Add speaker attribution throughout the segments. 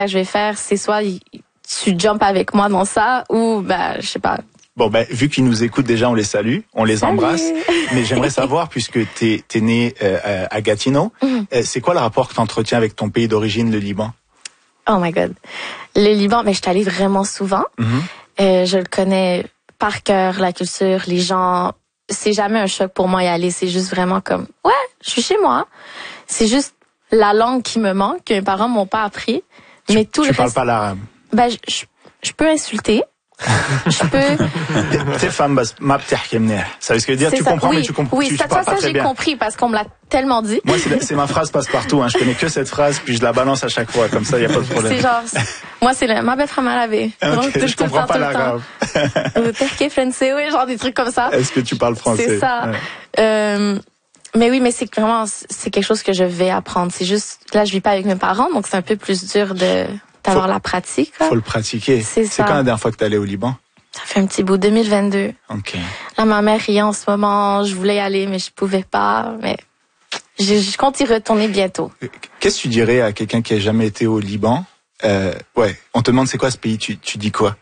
Speaker 1: je vais faire, c'est soit tu jumps avec moi dans ça ou je sais pas.
Speaker 2: Bon, vu qu'ils nous écoutent déjà, on les salue, on les embrasse. Mais j'aimerais savoir, puisque t'es né à Gatineau, c'est quoi le rapport que t'entretiens avec ton pays d'origine, le Liban?
Speaker 1: Oh my God. Le Liban, je suis allée vraiment souvent. Je le connais par cœur, la culture, les gens. C'est jamais un choc pour moi y aller. C'est juste vraiment comme, je suis chez moi. C'est juste la langue qui me manque, que mes parents m'ont pas appris. Mais tout le reste.
Speaker 2: Tu parles pas l'arabe?
Speaker 1: Je peux insulter. Je peux.
Speaker 2: Ça veut ce que dire? Tu comprends, mais tu comprends.
Speaker 1: Oui, ça j'ai compris parce qu'on me l'a tellement dit.
Speaker 2: Moi, c'est ma phrase passe-partout. Je connais que cette phrase, puis je la balance à chaque fois. Comme ça, il y a pas de problème.
Speaker 1: C'est genre, moi, c'est ma belle femme arabe.
Speaker 2: Okay, je comprends pas l'arabe.
Speaker 1: Genre des trucs comme ça.
Speaker 2: Est-ce que tu parles français?
Speaker 1: C'est ça. Ouais. Mais oui, mais c'est quelque chose que je vais apprendre. C'est juste, là, je vis pas avec mes parents, donc c'est un peu plus dur d'avoir la pratique.
Speaker 2: Faut le pratiquer. C'est quand la dernière fois que t'es allé au Liban?
Speaker 1: Ça fait un petit bout, 2022.
Speaker 2: OK.
Speaker 1: Là, ma mère riait en ce moment. Je voulais y aller, mais je pouvais pas. Mais je compte y retourner bientôt.
Speaker 2: Qu'est-ce que tu dirais à quelqu'un qui a jamais été au Liban? On te demande c'est quoi ce pays, tu dis quoi?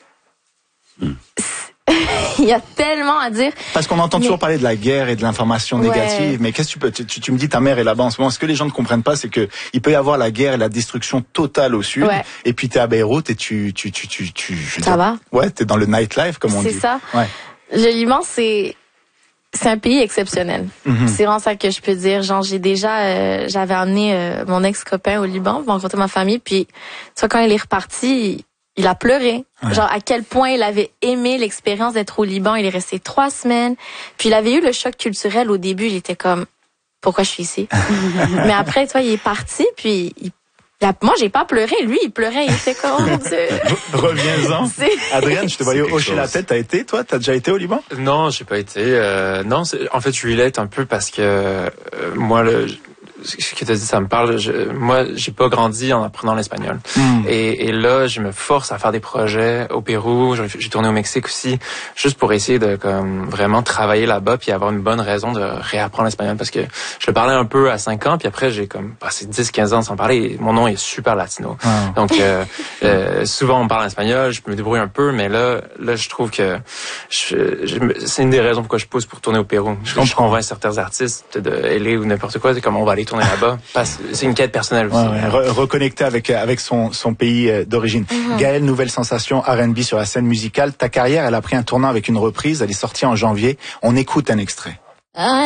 Speaker 1: Il y a tellement à dire.
Speaker 2: Parce qu'on entend toujours parler de la guerre et de l'information négative, mais qu'est-ce que tu me dis ta mère est là-bas en ce moment. Ce que les gens ne comprennent pas, c'est que il peut y avoir la guerre et la destruction totale au sud, et puis t'es à Beyrouth et
Speaker 1: ça va?
Speaker 2: Ouais, t'es dans le nightlife comme on dit.
Speaker 1: C'est ça.
Speaker 2: Ouais.
Speaker 1: Le Liban, c'est un pays exceptionnel. C'est vraiment ça que je peux dire. Genre, j'avais amené mon ex-copain au Liban pour rencontrer ma famille, puis tu vois, quand il est reparti, il a pleuré. Ouais. Genre, à quel point il avait aimé l'expérience d'être au Liban. Il est resté 3 semaines. Puis il avait eu le choc culturel au début. Il était comme, pourquoi je suis ici? Mais après, tu vois, il est parti, puis moi, j'ai pas pleuré. Lui, il pleurait. Il était comme, oh mon Dieu.
Speaker 2: Reviens-en. Adrienne, je te voyais hocher la tête. T'as été, toi? T'as déjà été au Liban?
Speaker 3: Non, j'ai pas été. Non, en fait, je suis là un peu parce que moi, ce que tu as dit, ça me parle. Moi, j'ai pas grandi en apprenant l'espagnol. Et là, je me force à faire des projets au Pérou. J'ai tourné au Mexique aussi, juste pour essayer de vraiment travailler là-bas puis avoir une bonne raison de réapprendre l'espagnol. Parce que je le parlais un peu à 5 ans, puis après, j'ai passé 10-15 ans sans parler. Et mon nom est super latino. Wow. Donc, souvent, on parle en espagnol, je me débrouille un peu, mais là, je trouve que c'est une des raisons pourquoi je pousse pour tourner au Pérou. Je convainc certains artistes de LA ou n'importe quoi, c'est comme on va aller tourner là-bas. C'est une quête personnelle aussi.
Speaker 2: Reconnecter avec son pays d'origine. Gaëlle, nouvelle sensation R&B sur la scène musicale. Ta carrière, elle a pris un tournant avec une reprise. Elle est sortie en janvier. On écoute un extrait.